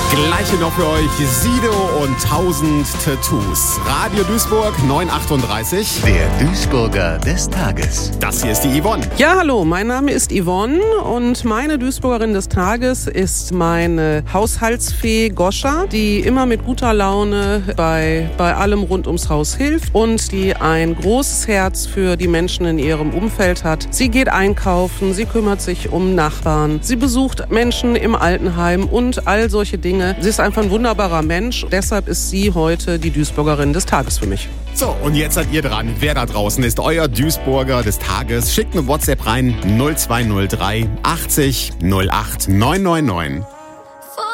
Gleiche noch für euch, Sido und 1000 Tattoos. Radio Duisburg 938. Der Duisburger des Tages. Das hier ist die Yvonne. Ja, hallo, mein Name ist Yvonne und meine Duisburgerin des Tages ist meine Haushaltsfee Goscha, die immer mit guter Laune bei allem rund ums Haus hilft und die ein großes Herz für die Menschen in ihrem Umfeld hat. Sie geht einkaufen, sie kümmert sich um Nachbarn, sie besucht Menschen im Altenheim und all solche Dinge. Sie ist einfach ein wunderbarer Mensch. Deshalb ist sie heute die Duisburgerin des Tages für mich. So, und jetzt seid ihr dran. Wer da draußen ist euer Duisburger des Tages? Schickt eine WhatsApp rein 0203 80 08 999.